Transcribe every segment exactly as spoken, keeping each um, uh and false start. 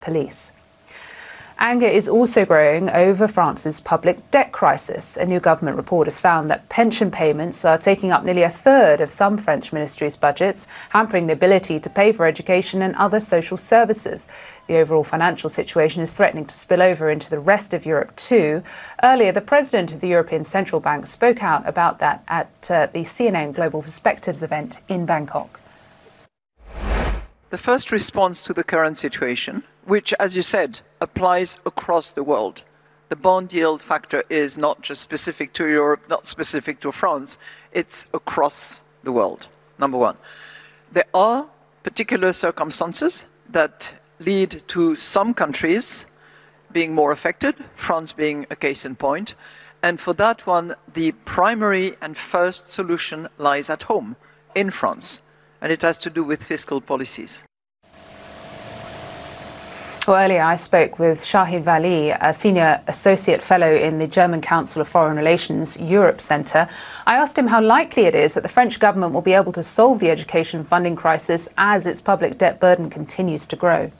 police. Anger is also growing over France's public debt crisis. A new government report has found that pension payments are taking up nearly a third of some French ministries' budgets, hampering the ability to pay for education and other social services. The overall financial situation is threatening to spill over into the rest of Europe too. Earlier, the president of the European Central Bank spoke out about that at uh, the C N N Global Perspectives event in Bangkok. The first response to the current situation, which, as you said, applies across the world. The bond yield factor is not just specific to Europe, not specific to France, it's across the world, number one. There are particular circumstances that lead to some countries being more affected, France being a case in point, and for that one, the primary and first solution lies at home, in France, and it has to do with fiscal policies. Well, earlier I spoke with Shahid Vali, a Senior Associate Fellow in the German Council of Foreign Relations Europe Centre. I asked him how likely it is that the French government will be able to solve the education funding crisis as its public debt burden continues to grow.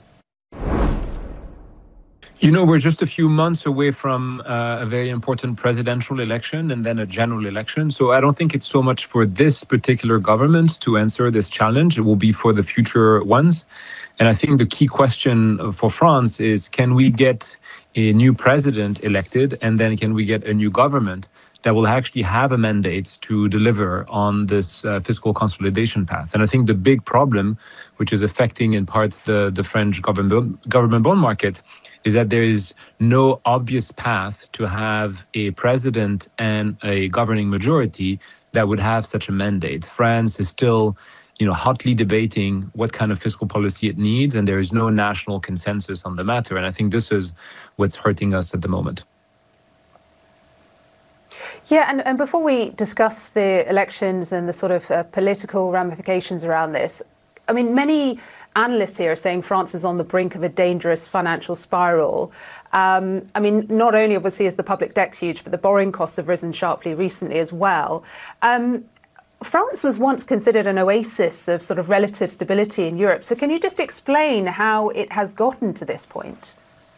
You know, we're just a few months away from uh, a very important presidential election and then a general election. So I don't think it's so much for this particular government to answer this challenge. It will be for the future ones. And I think the key question for France is, can we get a new president elected, and then can we get a new government that will actually have a mandate to deliver on this uh, fiscal consolidation path? And I think the big problem, which is affecting in part the, the French government, government bond market, is that there is no obvious path to have a president and a governing majority that would have such a mandate. France is still, you know, hotly debating what kind of fiscal policy it needs, and there is no national consensus on the matter. And I think this is what's hurting us at the moment. Yeah, and, and before we discuss the elections and the sort of uh, political ramifications around this, I mean, many analysts here are saying France is on the brink of a dangerous financial spiral. Um, I mean, not only obviously is the public debt huge, but the borrowing costs have risen sharply recently as well. Um, France was once considered an oasis of sort of relative stability in Europe. So can you just explain how it has gotten to this point?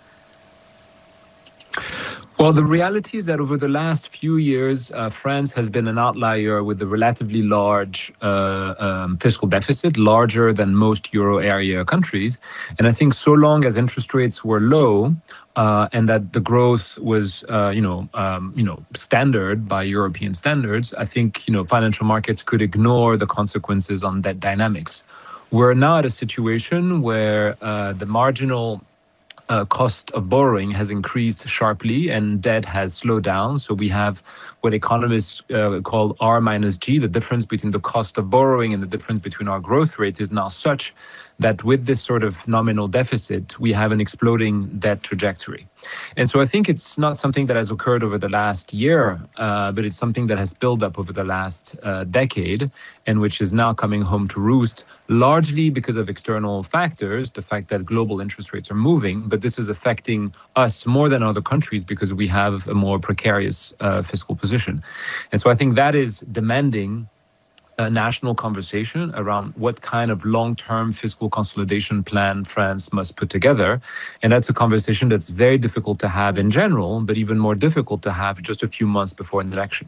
Well, the reality is that over the last few years, uh, France has been an outlier with a relatively large uh, um, fiscal deficit, larger than most euro area countries. And I think so long as interest rates were low uh, and that the growth was, uh, you know, um, you know, standard by European standards, I think, you know, financial markets could ignore the consequences on debt dynamics. We're now at a situation where uh, the marginal Uh, cost of borrowing has increased sharply and debt has slowed down. So we have what economists uh, call R minus G. The difference between the cost of borrowing and the difference between our growth rates is now such that with this sort of nominal deficit, we have an exploding debt trajectory. And so I think it's not something that has occurred over the last year, uh, but it's something that has built up over the last uh, decade and which is now coming home to roost, largely because of external factors, the fact that global interest rates are moving, but this is affecting us more than other countries because we have a more precarious uh, fiscal position. And so I think that is demanding a national conversation around what kind of long-term fiscal consolidation plan France must put together. And that's a conversation that's very difficult to have in general, but even more difficult to have just a few months before an election.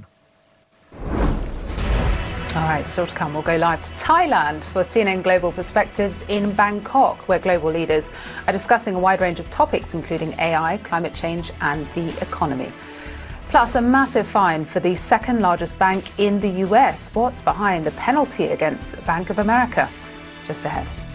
All right, still to come, we'll go live to Thailand for C N N Global Perspectives in Bangkok, where global leaders are discussing a wide range of topics, including A I, climate change and the economy. Plus, a massive fine for the second largest bank in the U S. What's behind the penalty against Bank of America? Just ahead.